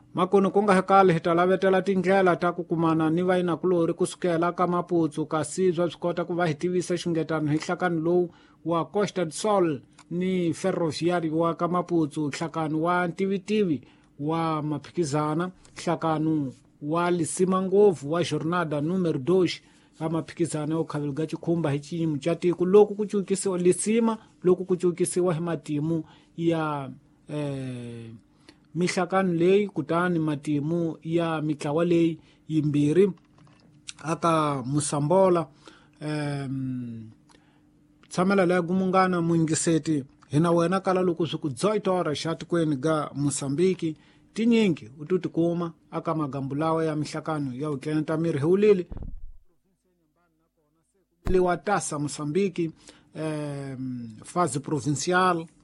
makuno kunga hekale hitalavetela tindlela ta ku kumana ni vainakulori kusukela ka Maputsu kasizwa swi kota ku va hi tivisa xingetano hi nhlakano lowu wa Costa do Sol ni ferroviário wa ka Maputsu, nhlakano wa ntivitivi wa maphikizana, nhlakano wa lisimangovu wa jornada numero 2 ka maphikizana yo khaveluga chikhumba hi xiyimo xa tiko loku ku cukisiwa lisima loku ku cukisiwa hi matimu ya mihlakano leyi, kutani matimu ya mitlawa leyi yimbirhi aka Musambola tshamela leya gumungana muingiseti hina wena kala loko swi ku dzoitora xa tikweni ga Musambiki tinyingi u tu tikuma aka magambu lawa ya mihlakano ya utlenta miri hiwulile wa tasa Musambiki fase provincial